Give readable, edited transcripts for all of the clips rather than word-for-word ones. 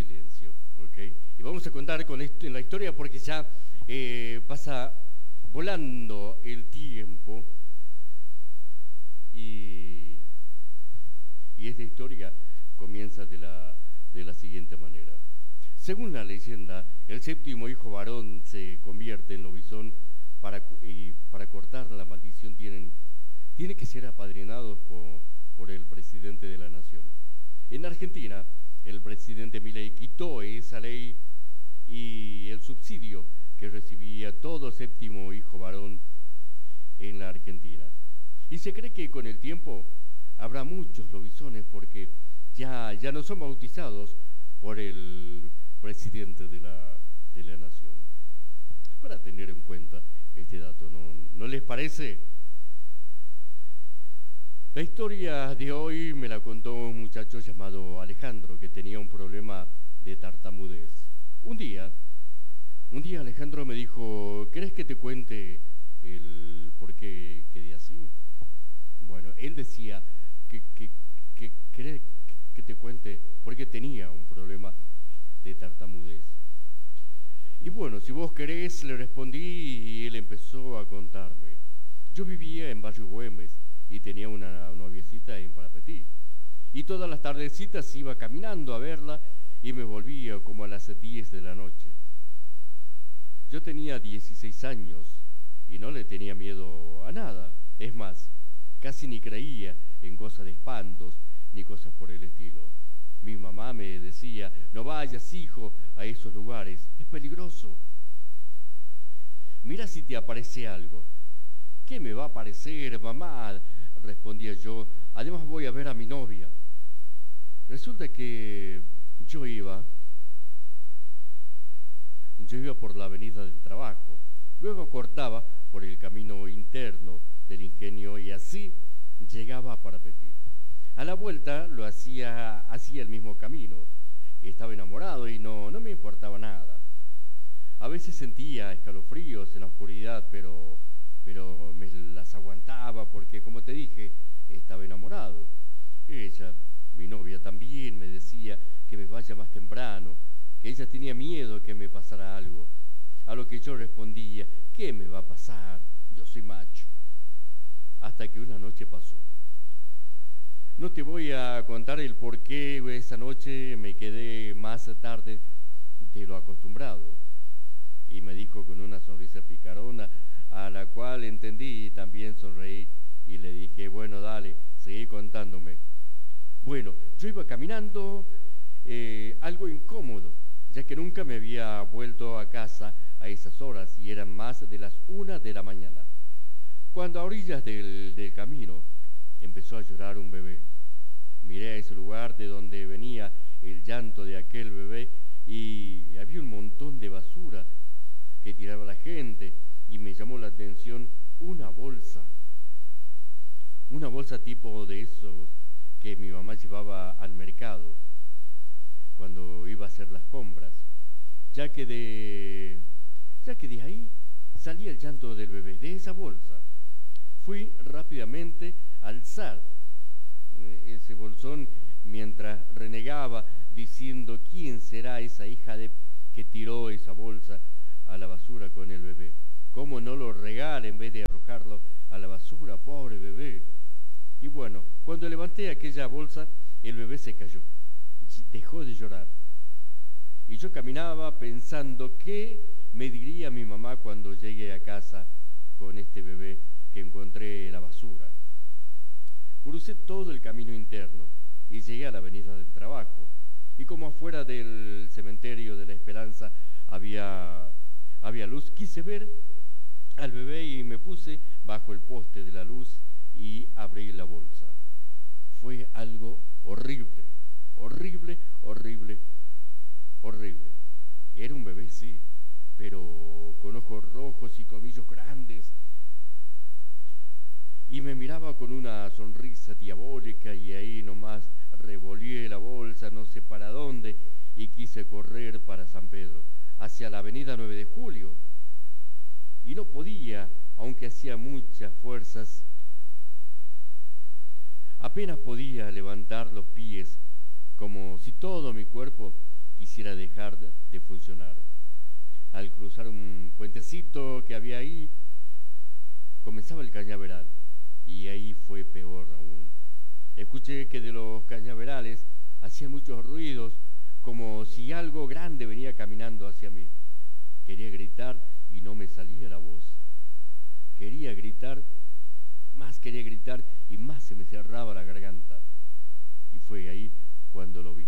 silencio, ¿ok? Y vamos a contar con esto en la historia porque ya pasa volando el tiempo y, y esta historia comienza de la siguiente manera. Según la leyenda, el séptimo hijo varón se convierte en lobizón y para cortar la maldición tiene que ser apadrinado por el presidente de la nación. En Argentina, el presidente Milei quitó esa ley y el subsidio que recibía todo séptimo hijo varón en la Argentina. Y se cree que con el tiempo habrá muchos lobisones porque ya no son bautizados por el presidente de la nación. Para tener en cuenta este dato, ¿no les parece? La historia de hoy me la contó un muchacho llamado Alejandro que tenía un problema de tartamudez. Un día Alejandro me dijo, ¿querés que te cuente el por qué quedé así? Bueno, él decía que querés que te cuente por qué tenía un problema de tartamudez. Y bueno, si vos querés, le respondí y él empezó a contarme. Yo vivía en Barrio Güemes y tenía una noviecita en Parapetí. Y todas las tardecitas iba caminando a verla y me volvía como a las 10 de la noche. Yo tenía 16 años y no le tenía miedo a nada. Es más, casi ni creía en cosas de espantos ni cosas por el estilo. Mi mamá me decía, no vayas, hijo, a esos lugares, es peligroso. Mira si te aparece algo. ¿Qué me va a aparecer, mamá?, respondía yo. Además voy a ver a mi novia. Resulta que yo iba por la avenida del Trabajo, luego cortaba por el camino interno del ingenio y así llegaba a Parapetí. A la vuelta lo hacía el mismo camino. Estaba enamorado y no me importaba nada. A veces sentía escalofríos en la oscuridad, pero me las aguantaba porque, como te dije, estaba enamorado. Ella, mi novia, también me decía que me vaya más temprano, que ella tenía miedo que me pasara algo. A lo que yo respondía, ¿qué me va a pasar? Yo soy macho. Hasta que una noche pasó. No te voy a contar el por qué esa noche me quedé más tarde de lo acostumbrado. Y me dijo con una sonrisa picarona, a la cual entendí y también sonreí y le dije, bueno, dale, seguí contándome. Bueno, yo iba caminando algo incómodo, ya que nunca me había vuelto a casa a esas horas y eran más de las 1 de la mañana. Cuando a orillas del camino empezó a llorar un bebé. Miré a ese lugar de donde venía el llanto de aquel bebé y había un montón de basura que tiraba la gente y me llamó la atención una bolsa tipo de esos que mi mamá llevaba al mercado cuando iba a hacer las compras, ya que de ahí salía el llanto del bebé, de esa bolsa. Fui rápidamente a alzar ese bolsón mientras renegaba diciendo, ¿quién será esa hija que tiró esa bolsa a la basura con el bebé? ¿Cómo no lo regala en vez de arrojarlo a la basura? Pobre bebé. Y bueno, cuando levanté aquella bolsa, el bebé se cayó, dejó de llorar. Y yo caminaba pensando qué me diría mi mamá cuando llegue a casa con este bebé que encontré en la basura. Crucé todo el camino interno y llegué a la avenida del Trabajo. Y como afuera del cementerio de la Esperanza había luz, quise ver al bebé y me puse bajo el poste de la luz y abrí la bolsa. Fue algo horrible, horrible, horrible, horrible. Era un bebé, sí, pero con ojos rojos y colmillos grandes. Y me miraba con una sonrisa diabólica y ahí nomás revolví la bolsa, no sé para dónde, y quise correr para San Pedro, hacia la avenida 9 de Julio. Y no podía, aunque hacía muchas fuerzas. Apenas podía levantar los pies, como si todo mi cuerpo quisiera dejar de funcionar. Al cruzar un puentecito que había ahí, comenzaba el cañaveral y ahí fue peor aún. Escuché que de los cañaverales hacían muchos ruidos, como si algo grande venía caminando hacia mí. Quería gritar y no me salía la voz. Quería gritar y más se me cerraba la garganta. Y fue ahí cuando lo vi.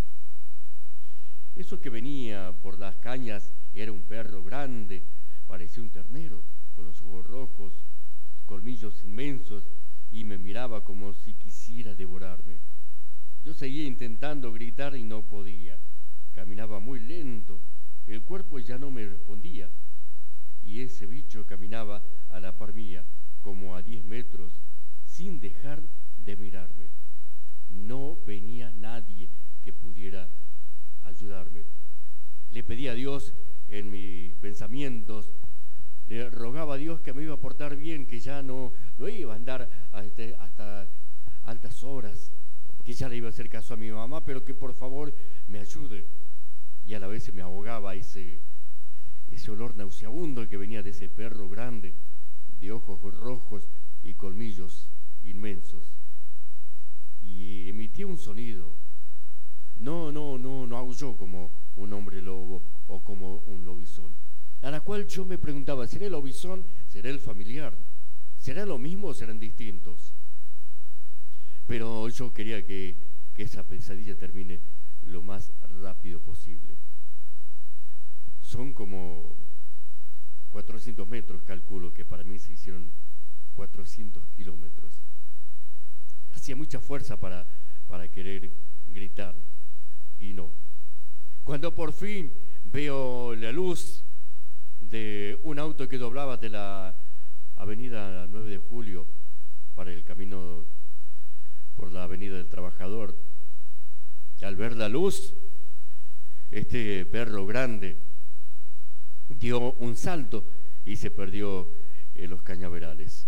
Eso que venía por las cañas era un perro grande, parecía un ternero, con los ojos rojos, colmillos inmensos, y me miraba como si quisiera devorarme. Yo seguía intentando gritar y no podía. Caminaba muy lento, el cuerpo ya no me respondía, y ese bicho caminaba a la par mía, como a 10 metros, sin dejar de mirarme. No venía nadie que pudiera ayudarme. Le pedí a Dios en mis pensamientos, le rogaba a Dios que me iba a portar bien, que ya no iba a andar hasta altas horas, que ya le iba a hacer caso a mi mamá, pero que por favor me ayude. Y a la vez se me ahogaba ese olor nauseabundo que venía de ese perro grande, de ojos rojos y colmillos inmensos. Y emitía un sonido. No aulló como un hombre lobo o como un lobizón. A la cual yo me preguntaba, ¿será el lobizón? ¿Será el familiar? ¿Será lo mismo o serán distintos? Pero yo quería que esa pesadilla termine lo más rápido posible. Son como 400 metros, calculo que para mí se hicieron 400 kilómetros. Hacía mucha fuerza para querer gritar y no. Cuando por fin veo la luz de un auto que doblaba de la avenida 9 de Julio para el camino por la avenida del Trabajador, al ver la luz, este perro grande dio un salto y se perdió en los cañaverales.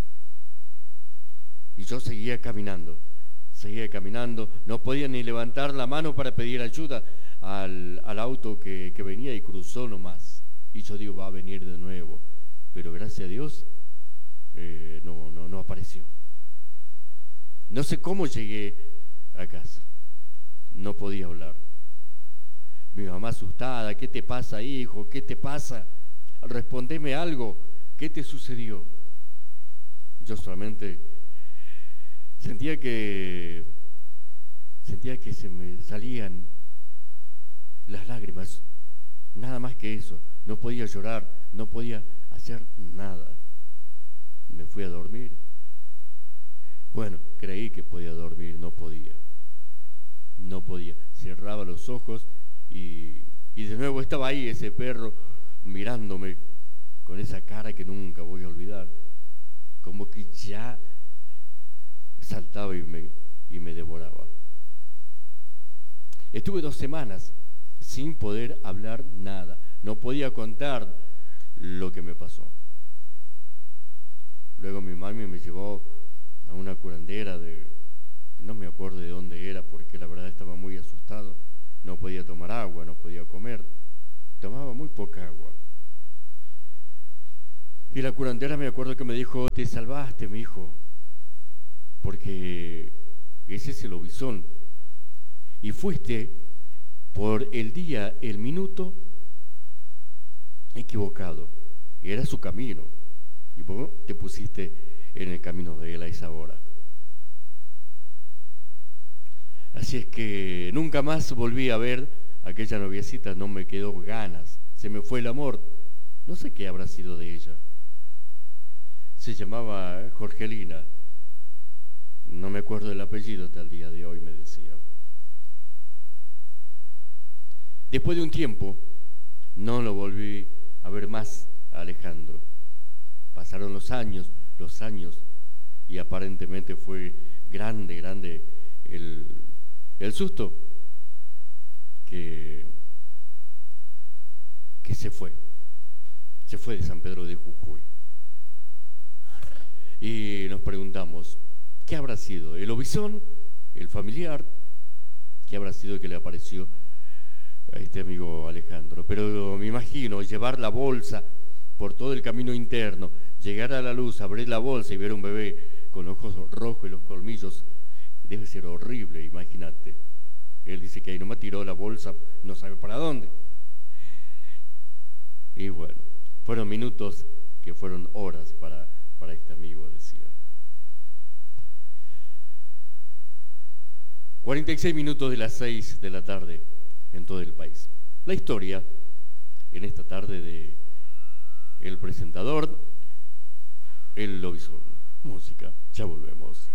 Y yo seguía caminando, no podía ni levantar la mano para pedir ayuda al auto que venía y cruzó nomás. Y yo digo, va a venir de nuevo, pero gracias a Dios no apareció. No sé cómo llegué a casa, no podía hablar. Mi mamá asustada, ¿qué te pasa, hijo? ¿Qué te pasa? Respondeme algo, ¿qué te sucedió? Yo solamente sentía que se me salían las lágrimas, nada más que eso. No podía llorar, no podía hacer nada. Me fui a dormir. Bueno, creí que podía dormir, no podía. Cerraba los ojos y de nuevo estaba ahí ese perro mirándome con esa cara que nunca voy a olvidar, como que ya saltaba y me devoraba. Estuve 2 semanas sin poder hablar nada, no podía contar lo que me pasó. Luego mi mami me llevó a una curandera no me acuerdo de dónde era, porque la verdad estaba muy asustado. No podía tomar agua, no podía comer, tomaba muy poca agua. Y la curandera me acuerdo que me dijo, te salvaste, mi hijo, porque ese es el lobizón. Y fuiste por el día, el minuto equivocado. Era su camino. Y vos te pusiste en el camino de él a esa hora. Así es que nunca más volví a ver a aquella noviecita, no me quedó ganas, se me fue el amor. No sé qué habrá sido de ella. Se llamaba Jorgelina, no me acuerdo del apellido hasta el día de hoy, me decía. Después de un tiempo, no lo volví a ver más a Alejandro. Pasaron los años, y aparentemente fue grande el susto que se fue de San Pedro de Jujuy. Y nos preguntamos, ¿qué habrá sido? ¿El lobizón? ¿El familiar? ¿Qué habrá sido que le apareció a este amigo Alejandro, pero me imagino llevar la bolsa por todo el camino interno, llegar a la luz, abrir la bolsa y ver un bebé con los ojos rojos y los colmillos, debe ser horrible, imagínate. Él dice que ahí nomás tiró la bolsa, no sabe para dónde. Y bueno, fueron minutos que fueron horas para este amigo, decía. 46 minutos de las 6 de la tarde en todo el país. La historia en esta tarde de el presentador, el lobizón. Música, ya volvemos.